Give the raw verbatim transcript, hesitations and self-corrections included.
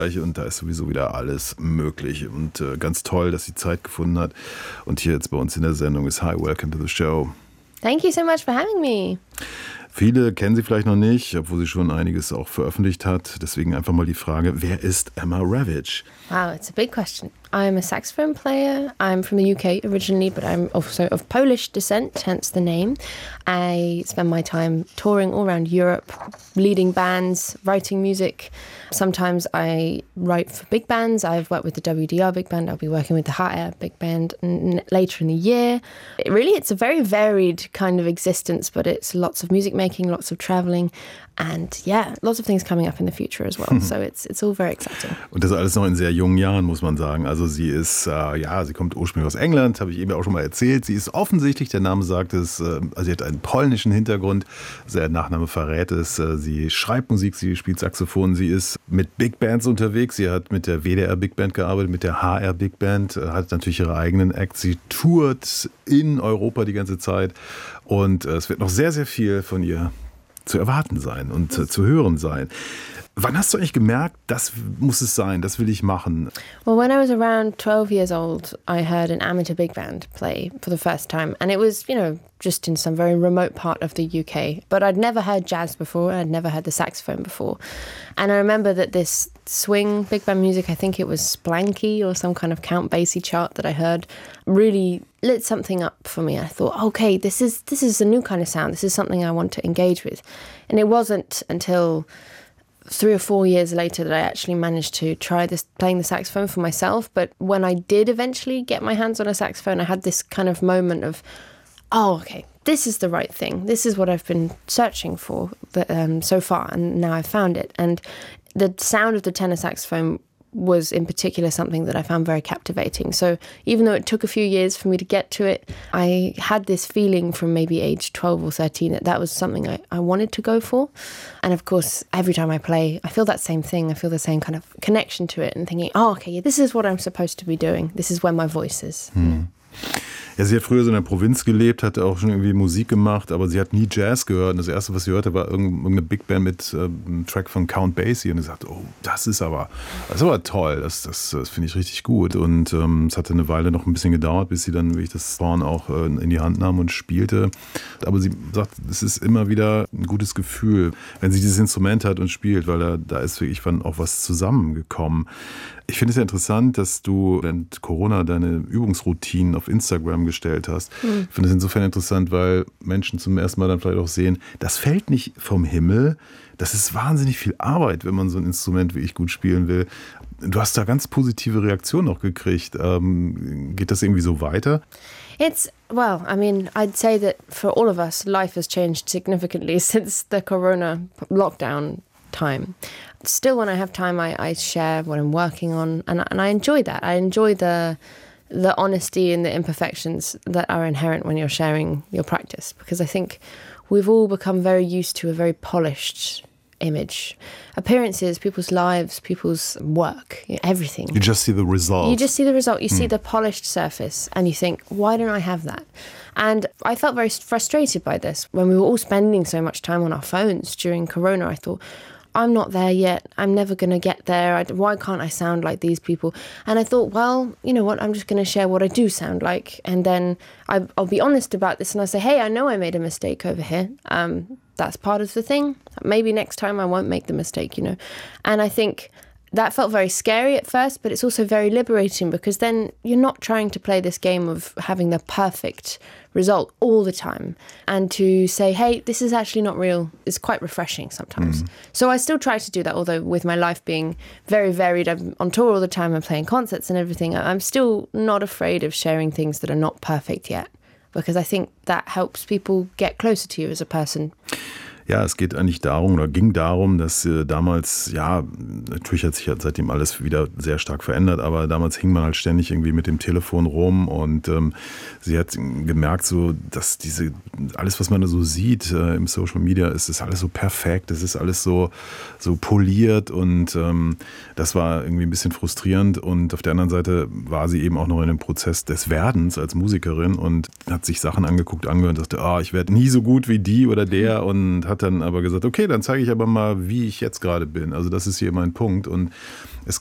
Und da ist sowieso wieder alles möglich. Und äh, ganz toll, dass sie Zeit gefunden hat. Und hier jetzt bei uns in der Sendung ist Hi, welcome to the show. Thank you so much for having me. Viele kennen sie vielleicht noch nicht, obwohl sie schon einiges auch veröffentlicht hat. Deswegen einfach mal die Frage, wer ist Emma Ravitch? Wow, it's a big question. I'm a saxophone player. I'm from the U K originally, but I'm also of Polish descent, hence the name. I spend my time touring all around Europe, leading bands, writing music. Sometimes I write for big bands. I've worked with the W D R big band. I'll be working with the H R big band n- later in the year. It really, it's a very varied kind of existence, but it's lots of music making, lots of traveling. And yeah, lots of things coming up in the future as well. So it's it's all very exciting. Und das alles noch in sehr jungen Jahren, muss man sagen. Also sie ist, äh, ja, sie kommt ursprünglich aus England, habe ich eben auch schon mal erzählt. Sie ist offensichtlich, der Name sagt es, äh, also sie hat einen polnischen Hintergrund. Also der Nachname verrät es. Äh, sie schreibt Musik, sie spielt Saxophon. Sie ist mit Big Bands unterwegs. Sie hat mit der W D R Big Band gearbeitet, mit der H R Big Band, äh, hat natürlich ihre eigenen Acts. Sie tourt in Europa die ganze Zeit. Und äh, es wird noch sehr, sehr viel von ihr zu erwarten sein und äh, zu hören sein. Wann hast du eigentlich gemerkt, das muss es sein, das will ich machen? Well, when I was around twelve years old, I heard an amateur big band play for the first time. And it was, you know, just in some very remote part of the U K. But I'd never heard jazz before. I'd never heard the saxophone before. And I remember that this swing big band music, I think it was Splanky or some kind of Count Basie chart that I heard, really lit something up for me. I thought, okay, this is this is a new kind of sound. This is something I want to engage with. And it wasn't until three or four years later that I actually managed to try this, playing the saxophone for myself. But when I did eventually get my hands on a saxophone, I had this kind of moment of, oh, okay, this is the right thing. This is what I've been searching for um, so far, and now I've found it. And the sound of the tenor saxophone was in particular something that I found very captivating. So even though it took a few years for me to get to it, I had this feeling from maybe age twelve or thirteen that that was something I, I wanted to go for. And of course, every time I play, I feel that same thing. I feel the same kind of connection to it and thinking, oh, okay, this is what I'm supposed to be doing. This is where my voice is. Hm. Ja, sie hat früher so in der Provinz gelebt, hat auch schon irgendwie Musik gemacht, aber sie hat nie Jazz gehört. Und das Erste, was sie hörte, war irgendeine Big Band mit äh, einem Track von Count Basie. Und sie sagte, oh, das ist aber, das ist aber toll, das, das, das finde ich richtig gut. Und ähm, es hatte eine Weile noch ein bisschen gedauert, bis sie dann wirklich das Horn auch äh, in die Hand nahm und spielte. Aber sie sagt, es ist immer wieder ein gutes Gefühl, wenn sie dieses Instrument hat und spielt, weil da, da ist wirklich auch was zusammengekommen. Ich finde es ja interessant, dass du während Corona deine Übungsroutinen auf Instagram gestellt hast. Mhm. Ich finde es insofern interessant, weil Menschen zum ersten Mal dann vielleicht auch sehen, das fällt nicht vom Himmel. Das ist wahnsinnig viel Arbeit, wenn man so ein Instrument wie ich gut spielen will. Du hast da ganz positive Reaktionen auch gekriegt. Ähm, geht das irgendwie so weiter? It's, well, I mean, I'd say that for all of us, life has changed significantly since the Corona lockdown time. Still, when I have time, I, I share what I'm working on, and, and I enjoy that. I enjoy the the honesty and the imperfections that are inherent when you're sharing your practice, because I think we've all become very used to a very polished image. Appearances, people's lives, people's work, everything. You just see the result. You just see the result. You mm. see the polished surface, and you think, why don't I have that? And I felt very frustrated by this. When we were all spending so much time on our phones during Corona, I thought, I'm not there yet. I'm never going to get there. I, why can't I sound like these people? And I thought, well, you know what? I'm just going to share what I do sound like. And then I, I'll be honest about this. And I'll say, hey, I know I made a mistake over here. Um, that's part of the thing. Maybe next time I won't make the mistake, you know. And I think that felt very scary at first, but it's also very liberating, because then you're not trying to play this game of having the perfect result all the time. And to say, hey, this is actually not real, is quite refreshing sometimes. Mm. So I still try to do that, although with my life being very varied, I'm on tour all the time, I'm playing concerts and everything, I'm still not afraid of sharing things that are not perfect yet, because I think that helps people get closer to you as a person. Ja, es geht eigentlich darum oder ging darum, dass äh, damals, ja, natürlich hat sich halt seitdem alles wieder sehr stark verändert, aber damals hing man halt ständig irgendwie mit dem Telefon rum und ähm, sie hat gemerkt, so, dass diese, alles, was man da so sieht äh, im Social Media, ist, ist alles so perfekt, es ist alles so, so poliert und ähm, das war irgendwie ein bisschen frustrierend, und auf der anderen Seite war sie eben auch noch in dem Prozess des Werdens als Musikerin und hat sich Sachen angeguckt, angehört und dachte, oh, ich werde nie so gut wie die oder der, und hat hat dann aber gesagt, okay, dann zeige ich aber mal, wie ich jetzt gerade bin. Also das ist hier mein Punkt. Und es